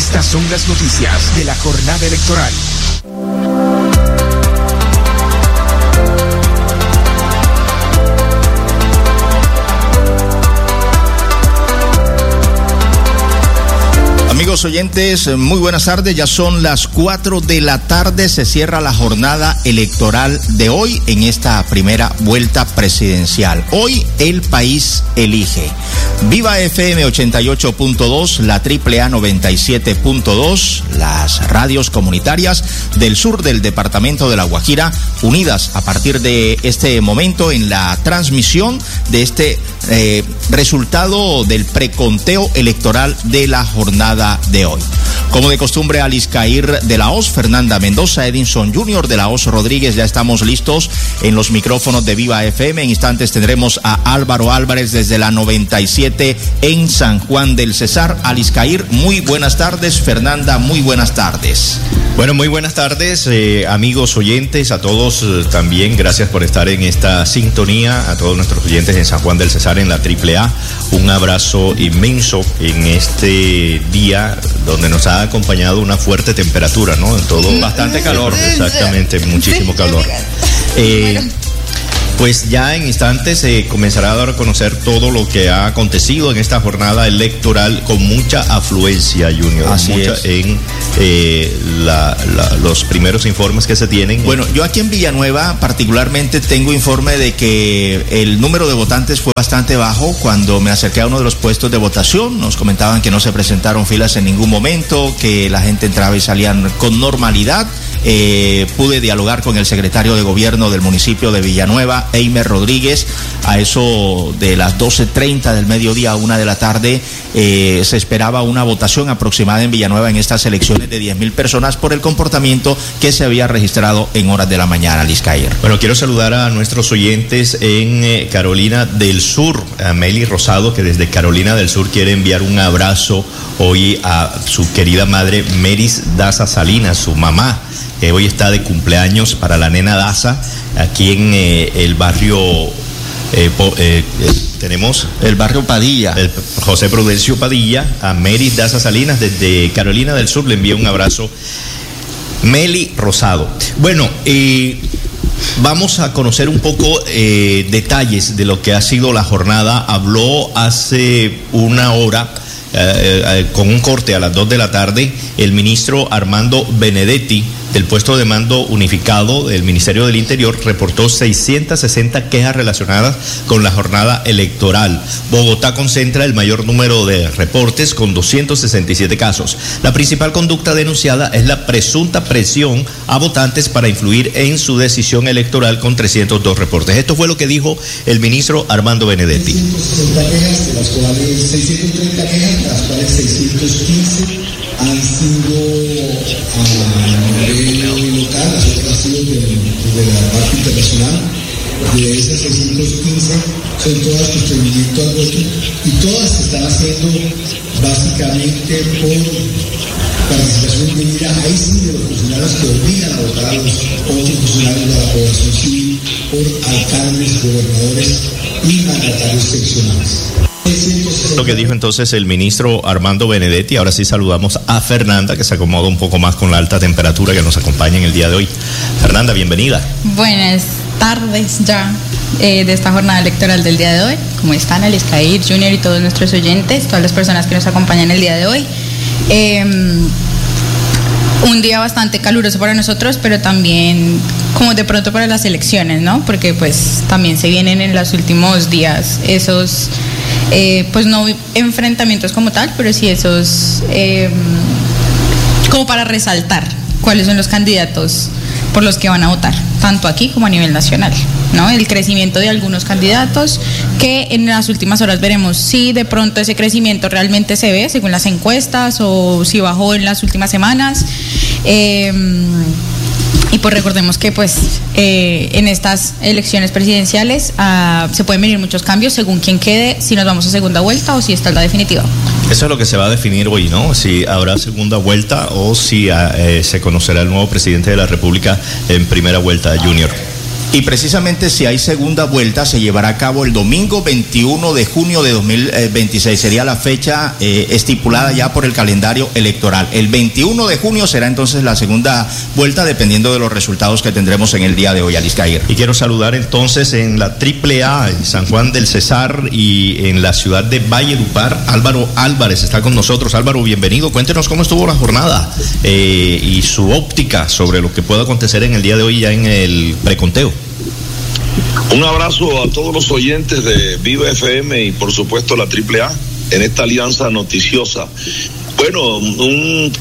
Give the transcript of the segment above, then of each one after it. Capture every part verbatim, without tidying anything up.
Estas son las noticias de la jornada electoral. Amigos oyentes, muy buenas tardes. Ya son las cuatro de la tarde. Se cierra la jornada electoral de hoy en esta primera vuelta presidencial. Hoy el país elige. Viva F M ochenta y ocho punto dos, la Triple A noventa y siete punto dos, las radios comunitarias del sur del departamento de La Guajira, unidas a partir de este momento en la transmisión de este eh, resultado del preconteo electoral de la jornada de hoy. Como de costumbre, Aliscair de la O S, Fernanda Mendoza, Edinson Junior de la O S Rodríguez, ya estamos listos en los micrófonos de Viva F M. En instantes tendremos a Álvaro Álvarez desde la noventa y siete en San Juan del Cesar. Aliscair, muy buenas tardes. Fernanda, muy buenas tardes. Bueno, muy buenas tardes, eh, amigos oyentes, a todos eh, también, gracias por estar en esta sintonía, a todos nuestros oyentes en San Juan del Cesar, en la Triple A, un abrazo inmenso en este día donde nos ha acompañado una fuerte temperatura, ¿no? En todo, bastante calor, exactamente, muchísimo calor. Eh, Pues ya en instantes se eh, comenzará a dar a conocer todo lo que ha acontecido en esta jornada electoral con mucha afluencia, Junior. Así mucha es. En eh, la, la, los primeros informes que se tienen. Bueno, yo aquí en Villanueva particularmente tengo informe de que el número de votantes fue bastante bajo. Cuando me acerqué a uno de los puestos de votación, nos comentaban que no se presentaron filas en ningún momento, que la gente entraba y salía con normalidad. Eh, pude dialogar con el secretario de gobierno del municipio de Villanueva, Eimer Rodríguez, a eso de las doce treinta del mediodía a una de la tarde. Eh, se esperaba una votación aproximada en Villanueva en estas elecciones de diez mil personas por el comportamiento que se había registrado en horas de la mañana, Aliscair. Bueno, quiero saludar a nuestros oyentes en eh, Carolina del Sur, a Meli Rosado, que desde Carolina del Sur quiere enviar un abrazo hoy a su querida madre Meris Daza Salinas, su mamá. Eh, hoy está de cumpleaños para la nena Daza, aquí en eh, el barrio, eh, po, eh, eh, tenemos... El barrio Padilla. El José Prudencio Padilla, a Meris Daza Salinas, desde Carolina del Sur, le envía un abrazo. Meli Rosado. Bueno, eh, vamos a conocer un poco eh, detalles de lo que ha sido la jornada. Habló hace una hora... Eh, eh, con un corte a las dos de la tarde, el ministro Armando Benedetti, del puesto de mando unificado del Ministerio del Interior, reportó seiscientas sesenta quejas relacionadas con la jornada electoral. Bogotá concentra el mayor número de reportes, con doscientos sesenta y siete casos. La principal conducta denunciada es la presunta presión a votantes para influir en su decisión electoral, con trescientos dos reportes. Esto fue lo que dijo el ministro Armando Benedetti. seiscientas sesenta quejas, de las cuales seiscientas treinta quejas, de las cuales seiscientas quince han sido a nivel local, las otras han sido de, de la parte internacional. De esas seiscientas quince son todas con seguimiento al voto y todas se están haciendo básicamente por participación indebida, ahí sí, de los funcionarios que obligan a votar a los otros funcionarios de la población civil, por alcaldes, gobernadores y mandatarios seccionales. Lo que dijo entonces el ministro Armando Benedetti. Ahora sí saludamos a Fernanda, que se acomoda un poco más con la alta temperatura que nos acompaña en el día de hoy. Fernanda, bienvenida. Buenas tardes ya eh, de esta jornada electoral del día de hoy. ¿Cómo están, Aliscair, Junior y todos nuestros oyentes, todas las personas que nos acompañan el día de hoy? Eh, un día bastante caluroso para nosotros, pero también como de pronto para las elecciones, ¿no? Porque pues también se vienen en los últimos días esos... Eh, pues no enfrentamientos como tal, pero sí esos eh, como para resaltar cuáles son los candidatos por los que van a votar, tanto aquí como a nivel nacional, ¿no? El crecimiento de algunos candidatos que en las últimas horas veremos si de pronto ese crecimiento realmente se ve según las encuestas o si bajó en las últimas semanas. Eh, Y pues recordemos que pues eh, en estas elecciones presidenciales uh, se pueden venir muchos cambios según quién quede, si nos vamos a segunda vuelta o si esta es la definitiva. Eso es lo que se va a definir hoy, ¿no? Si habrá segunda vuelta o si uh, eh, se conocerá el nuevo presidente de la República en primera vuelta, Junior. Y precisamente si hay segunda vuelta se llevará a cabo el domingo veintiuno de junio de dos mil veintiséis, sería la fecha eh, estipulada ya por el calendario electoral. El veintiuno de junio será entonces la segunda vuelta dependiendo de los resultados que tendremos en el día de hoy, Aliscair. Y quiero saludar entonces en la Triple A, en San Juan del Cesar y en la ciudad de Valledupar, Álvaro Álvarez está con nosotros. Álvaro, bienvenido, cuéntenos cómo estuvo la jornada eh, y su óptica sobre lo que pueda acontecer en el día de hoy ya en el preconteo. Un abrazo a todos los oyentes de Viva F M y por supuesto la Triple A en esta alianza noticiosa. Bueno, un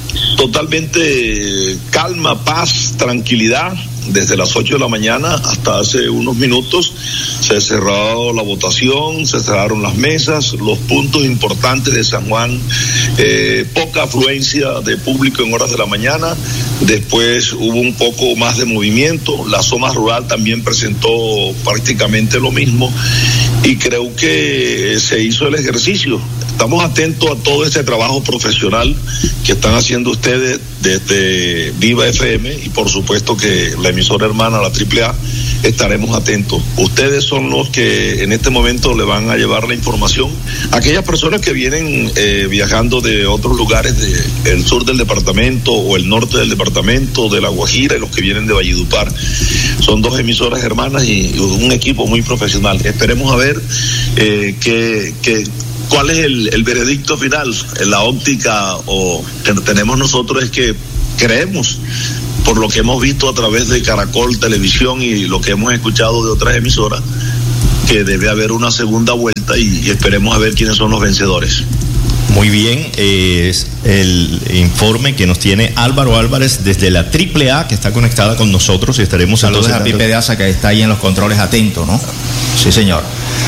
totalmente calma, paz, tranquilidad. Desde las ocho de la mañana hasta hace unos minutos se cerró la votación, se cerraron las mesas, los puntos importantes de San Juan, eh, poca afluencia de público en horas de la mañana, después hubo un poco más de movimiento, la zona rural también presentó prácticamente lo mismo y creo que se hizo el ejercicio. Estamos atentos a todo este trabajo profesional que están haciendo ustedes desde Viva F M y por supuesto que la emisora hermana, la Triple A, estaremos atentos. Ustedes son los que en este momento le van a llevar la información a aquellas personas que vienen eh, viajando de otros lugares del sur del departamento o el norte del departamento, de La Guajira, y los que vienen de Valledupar. Son dos emisoras hermanas y un equipo muy profesional. Esperemos a ver eh, que... que ¿cuál es el, el veredicto final? La óptica o que tenemos nosotros es que creemos, por lo que hemos visto a través de Caracol Televisión y lo que hemos escuchado de otras emisoras, que debe haber una segunda vuelta y, y esperemos a ver quiénes son los vencedores. Muy bien, eh, es el informe que nos tiene Álvaro Álvarez desde la Triple A, que está conectada con nosotros y estaremos... Saludos a Pipe de Asa, que está ahí en los controles atento, ¿no? Sí, señor.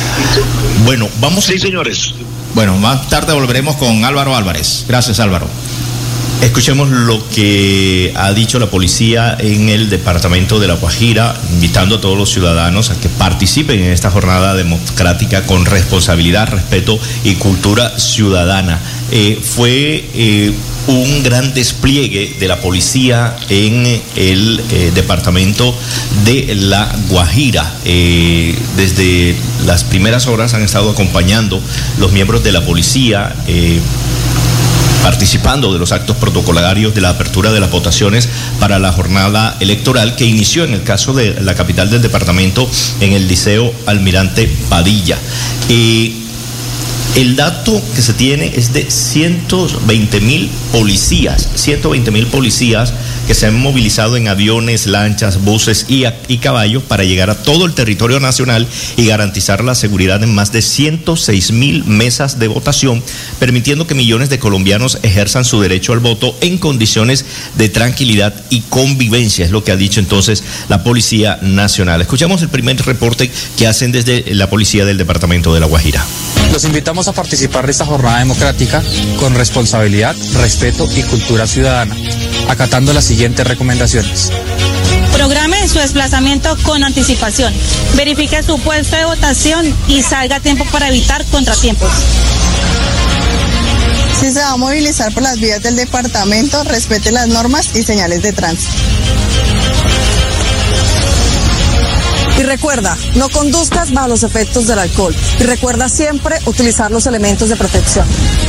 Bueno, vamos... Sí, señores. Bueno, más tarde volveremos con Álvaro Álvarez. Gracias, Álvaro. Escuchemos lo que ha dicho la policía en el departamento de La Guajira, invitando a todos los ciudadanos a que participen en esta jornada democrática con responsabilidad, respeto y cultura ciudadana. Eh, fue eh, un gran despliegue de la policía en el eh, departamento de La Guajira. Eh, desde las primeras horas han estado acompañando los miembros de la policía, eh, participando de los actos protocolarios de la apertura de las votaciones para la jornada electoral que inició en el caso de la capital del departamento en el Liceo Almirante Padilla. Eh, el dato que se tiene es de ciento veinte mil policías, ciento veinte mil policías que se han movilizado en aviones, lanchas, buses y, a, y caballos para llegar a todo el territorio nacional y garantizar la seguridad en más de ciento seis mil mesas de votación, permitiendo que millones de colombianos ejerzan su derecho al voto en condiciones de tranquilidad y convivencia, es lo que ha dicho entonces la Policía Nacional. Escuchamos el primer reporte que hacen desde la Policía del Departamento de La Guajira. Los invitamos a participar de esta jornada democrática con responsabilidad, respeto y cultura ciudadana, acatando las siguientes recomendaciones. Programe su desplazamiento con anticipación. Verifique su puesto de votación y salga a tiempo para evitar contratiempos. Si se va a movilizar por las vías del departamento, respete las normas y señales de tránsito. Y recuerda, no conduzcas bajo los efectos del alcohol. Y recuerda siempre utilizar los elementos de protección.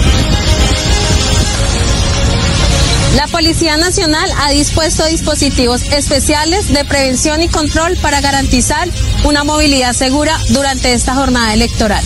La Policía Nacional ha dispuesto dispositivos especiales de prevención y control para garantizar una movilidad segura durante esta jornada electoral.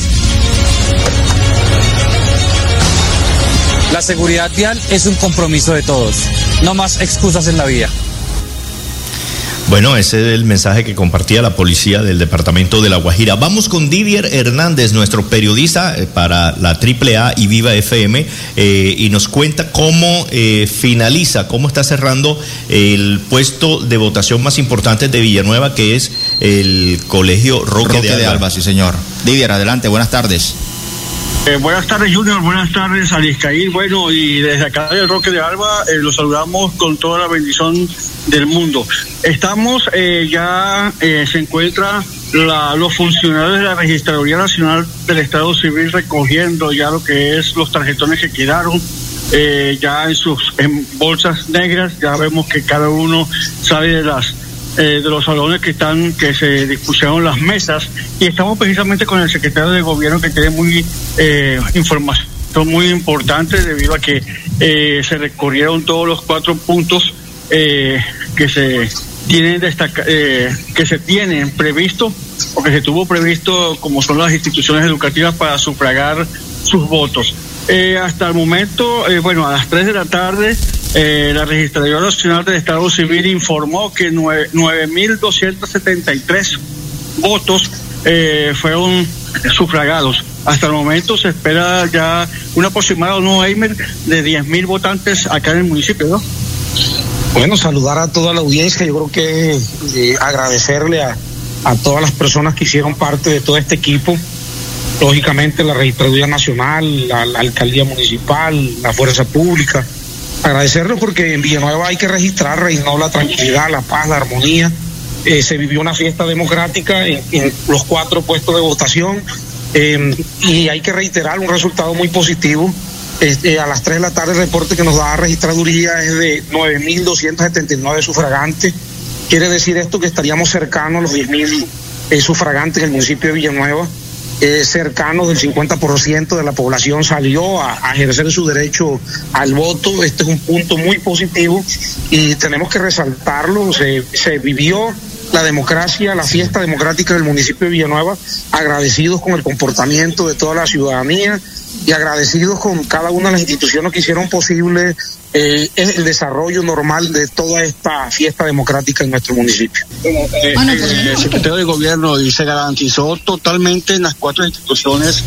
La seguridad vial es un compromiso de todos. No más excusas en la vía. Bueno, ese es el mensaje que compartía la policía del departamento de La Guajira. Vamos con Didier Hernández, nuestro periodista para la Triple A y Viva F M, eh, y nos cuenta cómo eh, finaliza, cómo está cerrando el puesto de votación más importante de Villanueva, que es el Colegio Roque, Roque de Alba. de Alba, sí señor. Didier, adelante, buenas tardes. Eh, buenas tardes, Junior, buenas tardes, Aliscair. Bueno, y desde acá del Roque de Alba eh, los saludamos con toda la bendición del mundo. Estamos, eh, ya eh, se encuentra la, los funcionarios de la Registraduría Nacional del Estado Civil recogiendo ya lo que es los tarjetones que quedaron eh, ya en sus en bolsas negras. Ya vemos que cada uno sale de las eh, de los salones que están, que se dispusieron las mesas, y estamos precisamente con el secretario de gobierno, que tiene muy eh, información muy importante, debido a que eh, se recorrieron todos los cuatro puntos eh, que se tienen destaca, eh, que se tienen previsto o que se tuvo previsto, como son las instituciones educativas, para sufragar sus votos. Eh, hasta el momento, eh, bueno, a las tres de la tarde, eh, la Registraduría Nacional del Estado Civil informó que nueve mil doscientos setenta y tres votos eh, fueron sufragados. Hasta el momento se espera ya un aproximado, ¿no, Eimer?, de diez mil votantes acá en el municipio, ¿no? Bueno, saludar a toda la audiencia. Yo creo que eh, agradecerle a, a todas las personas que hicieron parte de todo este equipo. Lógicamente la Registraduría Nacional, la, la Alcaldía Municipal, la Fuerza Pública. Agradecerlo porque en Villanueva hay que registrar, reinó la tranquilidad, la paz, la armonía. Eh, se vivió una fiesta democrática en, en los cuatro puestos de votación. Eh, y hay que reiterar un resultado muy positivo. Este, a las tres de la tarde el reporte que nos da la registraduría es de nueve mil doscientos setenta y nueve sufragantes. Quiere decir esto que estaríamos cercanos a los diez mil eh, sufragantes en el municipio de Villanueva. Eh, cercanos del cincuenta por ciento de la población salió a, a ejercer su derecho al voto. Este es un punto muy positivo y tenemos que resaltarlo. Se, se vivió la democracia, la fiesta democrática del municipio de Villanueva, agradecidos con el comportamiento de toda la ciudadanía y agradecidos con cada una de las instituciones que hicieron posible eh, el desarrollo normal de toda esta fiesta democrática en nuestro municipio. Eh, el secretario de gobierno dice garantizó totalmente en las cuatro instituciones